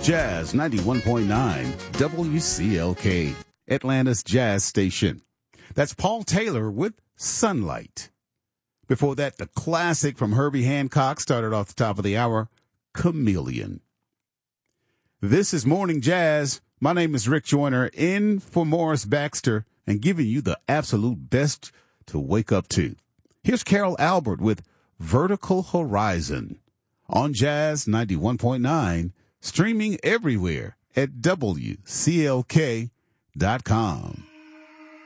Jazz 91.9 WCLK, Atlanta's jazz station. That's Paul Taylor with Sunlight. Before that, the classic from Herbie Hancock started off the top of the hour, Chameleon. This is Morning Jazz. My name is Rick Joyner, in for Morris Baxter, and giving you the absolute best to wake up to. Here's Carol Albert with Vertical Horizon on Jazz 91.9, streaming everywhere at WCLK.com.